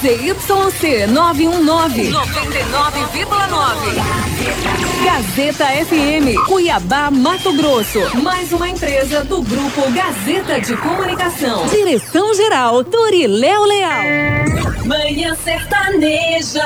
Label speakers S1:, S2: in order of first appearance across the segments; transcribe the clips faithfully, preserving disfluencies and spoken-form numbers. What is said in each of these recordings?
S1: Z Y C nove um nove, noventa e nove vírgula nove. Gazeta F M, Cuiabá, Mato Grosso. Mais uma empresa do Grupo Gazeta de Comunicação. Direção-geral, Doriléu Leal. Manhã Sertaneja.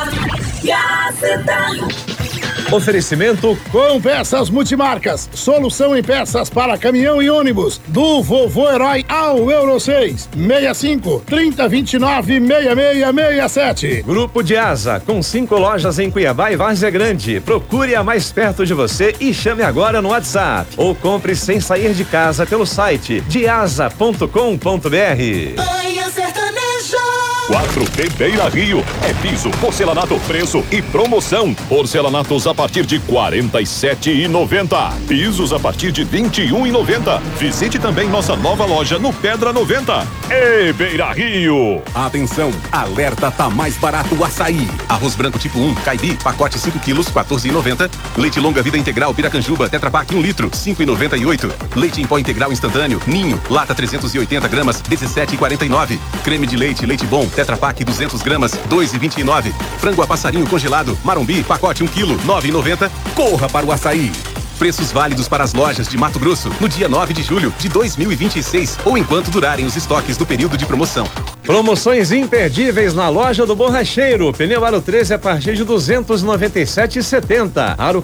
S1: Gazeta.
S2: Oferecimento com peças multimarcas. Solução em peças para caminhão e ônibus. Do Vovô Herói ao Euro seis. seis cinco, trinta, vinte e nove, seis seis seis sete.
S3: Grupo de Asa, com cinco lojas em Cuiabá e Várzea Grande. Procure a mais perto de você e chame agora no WhatsApp. Ou compre sem sair de casa pelo site diasa ponto com ponto br.
S4: Manhã Sertaneja.
S5: quatro T Beira Rio. É piso, porcelanato, preço e promoção. Porcelanatos a partir de quarenta e sete reais e noventa centavos. Pisos a partir de vinte e um reais e noventa centavos. Visite também nossa nova loja no Pedra noventa. Ei, Beira Rio!
S6: Atenção, alerta, tá mais barato o açaí. Arroz branco tipo um, Caibi, pacote cinco quilos, quatorze reais e noventa centavos. Leite longa vida integral Piracanjuba, Tetra Pak um litro, cinco reais e noventa e oito centavos. Leite em pó integral instantâneo, Ninho, lata trezentos e oitenta gramas, dezessete reais e quarenta e nove centavos. Creme de leite, Leite Bom, Tetra Pak duzentas gramas, dois reais e vinte e nove centavos. Frango a passarinho congelado, Marumbi, pacote um quilo, nove reais e noventa centavos. Corra para o açaí. Preços válidos para as lojas de Mato Grosso no dia nove de julho de dois mil e vinte e seis ou enquanto durarem os estoques do período de promoção.
S3: Promoções imperdíveis na loja do Borracheiro. Pneu Aro treze a partir de duzentos e noventa e sete reais e setenta centavos. Aro